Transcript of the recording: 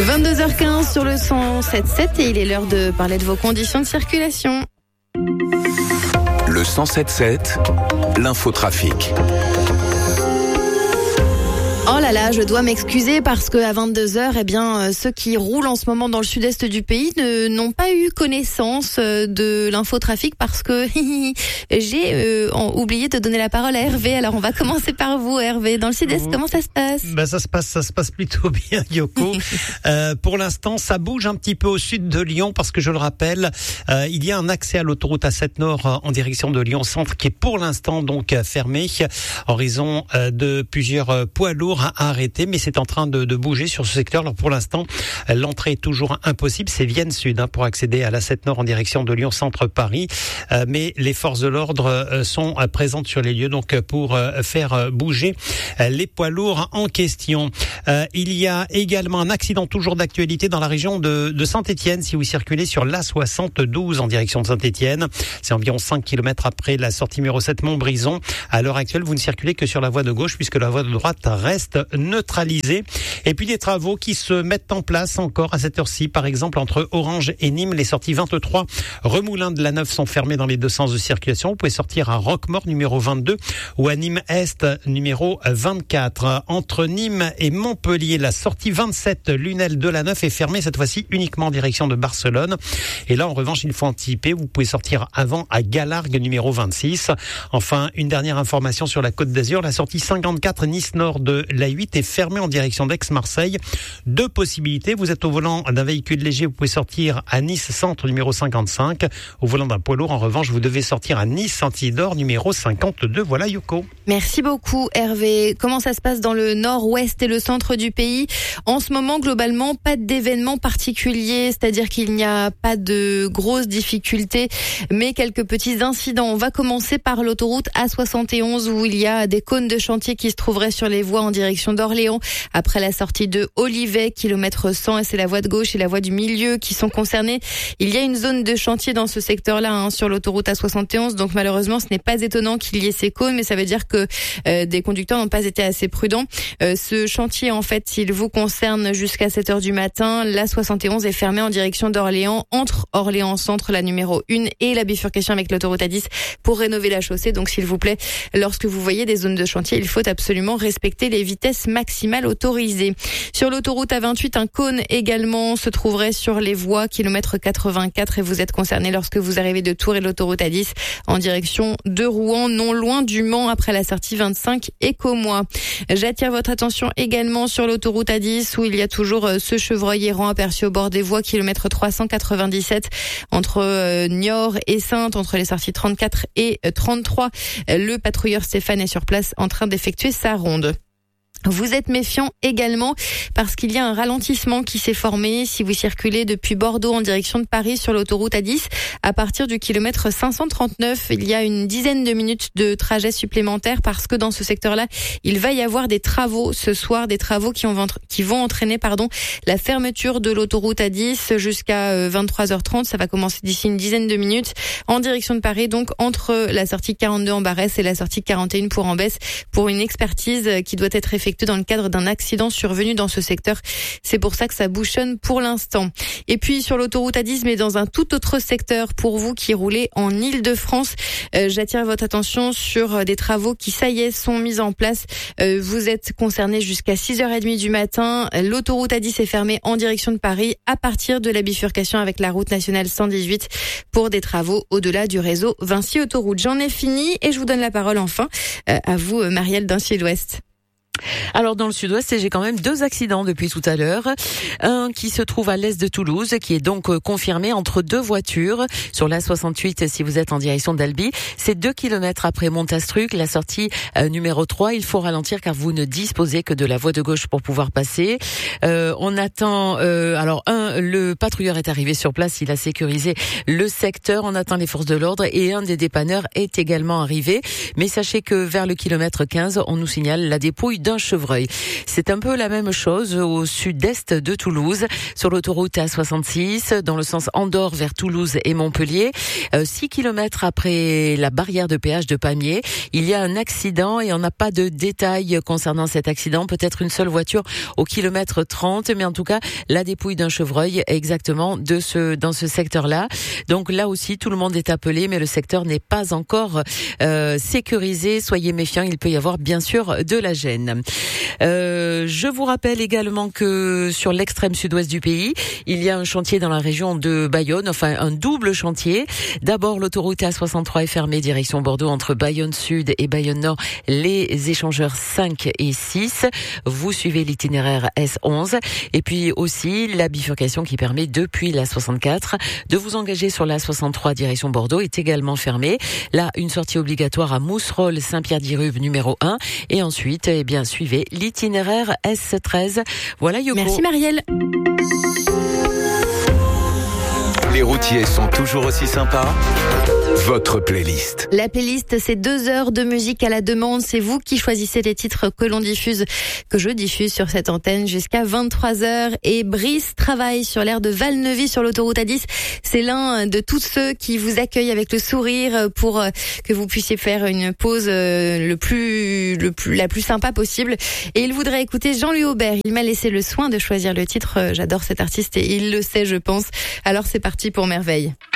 22h15 sur le 107.7 et il est l'heure de parler de vos conditions de circulation. Le 107.7, l'infotrafic. Oh là là, je dois m'excuser parce que à 22h, ceux qui roulent en ce moment dans le sud-est du pays n'ont pas eu connaissance de l'infotrafic parce que j'ai oublié de donner la parole à Hervé. Alors on va commencer par vous, Hervé. Dans le sud-est, comment ça se passe ? Ça se passe plutôt bien, Yoko. Pour l'instant, ça bouge un petit peu au sud de Lyon parce que je le rappelle, il y a un accès à l'autoroute A7 Nord en direction de Lyon Centre qui est pour l'instant donc fermé en raison de plusieurs poids lourds à arrêter, mais c'est en train de bouger sur ce secteur. Alors pour l'instant, l'entrée est toujours impossible. C'est Vienne Sud pour accéder à l'A7 Nord en direction de Lyon Centre Paris. Mais les forces de l'ordre sont présentes sur les lieux donc pour faire bouger les poids lourds en question. Il y a également un accident toujours d'actualité dans la région de Saint-Étienne si vous circulez sur l'A72 en direction de Saint-Étienne. C'est environ 5 km après la sortie numéro 7 Montbrison. À l'heure actuelle, vous ne circulez que sur la voie de gauche puisque la voie de droite reste neutralisée. Et puis des travaux qui se mettent en place encore à cette heure-ci. Par exemple, entre Orange et Nîmes, les sorties 23 Remoulins de la Neuve sont fermées dans les deux sens de circulation. Vous pouvez sortir à Roquemort numéro 22 ou à Nîmes Est numéro 24. Entre Nîmes et Montpellier, la sortie 27 Lunel de la Neuve est fermée cette fois-ci uniquement en direction de Barcelone. Et là, en revanche, il faut anticiper. Vous pouvez sortir avant à Galargues numéro 26. Enfin, une dernière information sur la Côte d'Azur. La sortie 54 Nice Nord de la 8 est fermée en direction d'Aix-Marseille. Deux possibilités. Vous êtes au volant d'un véhicule léger, vous pouvez sortir à Nice Centre numéro 55. Au volant d'un poids lourd, en revanche, vous devez sortir à Nice Antidor numéro 52. Voilà, Yoko. Merci beaucoup, Hervé. Comment ça se passe dans le nord-ouest et le centre du pays ? En ce moment, globalement, pas d'événements particuliers, c'est-à-dire qu'il n'y a pas de grosses difficultés, mais quelques petits incidents. On va commencer par l'autoroute A71 où il y a des cônes de chantier qui se trouveraient sur les voies en direction d'Orléans. Après la sortie de Olivet, kilomètre 100, et c'est la voie de gauche et la voie du milieu qui sont concernées. Il y a une zone de chantier dans ce secteur-là, sur l'autoroute A71. Donc malheureusement, ce n'est pas étonnant qu'il y ait ces cônes, mais ça veut dire que des conducteurs n'ont pas été assez prudents. Ce chantier, en fait, s'il vous concerne jusqu'à 7h du matin, l'A71 est fermée en direction d'Orléans, entre Orléans Centre, la numéro 1, et la bifurcation avec l'autoroute A10 pour rénover la chaussée. Donc s'il vous plaît, lorsque vous voyez des zones de chantier, il faut absolument respecter les vitesses maximales autorisées. Sur l'autoroute A28, un cône également se trouverait sur les voies kilomètre 84 et vous êtes concerné lorsque vous arrivez de Tours et l'autoroute A10 en direction de Rouen, non loin du Mans après la sortie 25 Écomois. J'attire votre attention également sur l'autoroute A10 où il y a toujours ce chevreuil errant aperçu au bord des voies kilomètre 397 entre Niort et Saintes, entre les sorties 34 et 33. Le patrouilleur Stéphane est sur place en train d'effectuer sa ronde. Vous êtes méfiant également parce qu'il y a un ralentissement qui s'est formé si vous circulez depuis Bordeaux en direction de Paris sur l'autoroute A10. À partir du kilomètre 539, il y a une dizaine de minutes de trajet supplémentaire parce que dans ce secteur-là, il va y avoir des travaux ce soir, des travaux qui vont entraîner la fermeture de l'autoroute A10 jusqu'à 23h30. Ça va commencer d'ici une dizaine de minutes en direction de Paris, donc entre la sortie 42 en Barès et la sortie 41 pour Ambès, pour une expertise qui doit être effectuée dans le cadre d'un accident survenu dans ce secteur. C'est pour ça que ça bouchonne pour l'instant. Et puis sur l'autoroute A10, mais dans un tout autre secteur pour vous qui roulez en Île-de-France, j'attire votre attention sur des travaux qui, ça y est, sont mis en place. Vous êtes concernés jusqu'à 6h30 du matin. L'autoroute A10 est fermée en direction de Paris à partir de la bifurcation avec la route nationale 118 pour des travaux au-delà du réseau Vinci Autoroute. J'en ai fini et je vous donne la parole enfin à vous, Marielle d'un Sud-Ouest. Alors dans le sud-ouest, j'ai quand même 2 accidents depuis tout à l'heure. Un qui se trouve à l'est de Toulouse, qui est donc confirmé entre 2 voitures sur la 68 si vous êtes en direction d'Albi. C'est 2 kilomètres après Montastruc, la sortie numéro 3. Il faut ralentir car vous ne disposez que de la voie de gauche pour pouvoir passer. On attend... le patrouilleur est arrivé sur place, il a sécurisé le secteur. On attend les forces de l'ordre et un des dépanneurs est également arrivé. Mais sachez que vers le kilomètre 15, on nous signale la dépouille d'un chevreuil. C'est un peu la même chose au sud-est de Toulouse, sur l'autoroute A66, dans le sens Andorre vers Toulouse et Montpellier. 6 km après la barrière de péage de Pamiers, il y a un accident et on n'a pas de détails concernant cet accident. Peut-être une seule voiture au kilomètre 30, mais en tout cas, la dépouille d'un chevreuil exactement dans ce secteur-là. Donc là aussi, tout le monde est appelé, mais le secteur n'est pas encore sécurisé. Soyez méfiants, il peut y avoir bien sûr de la gêne. Je vous rappelle également que sur l'extrême sud-ouest du pays, il y a un chantier dans la région de Bayonne, enfin un double chantier. D'abord, l'autoroute A63 est fermée direction Bordeaux entre Bayonne Sud et Bayonne Nord, les échangeurs 5 et 6. Vous suivez l'itinéraire S11 et puis aussi la bifurcation qui permet depuis la 64 de vous engager sur la 63 direction Bordeaux est également fermée. Là, une sortie obligatoire à Mousserolles, Saint-Pierre-d'Irube numéro 1 et ensuite, suivez l'itinéraire S13. Voilà Yoko. Merci Marielle. Les routiers sont toujours aussi sympas. Votre playlist. La playlist, c'est 2 heures de musique à la demande. C'est vous qui choisissez les titres que je diffuse sur cette antenne jusqu'à 23h. Et Brice travaille sur l'aire de Valneuvy sur l'autoroute A10. C'est l'un de tous ceux qui vous accueillent avec le sourire pour que vous puissiez faire une pause la plus sympa possible. Et il voudrait écouter Jean-Louis Aubert. Il m'a laissé le soin de choisir le titre. J'adore cet artiste et il le sait, je pense. Alors c'est parti pour Merveille.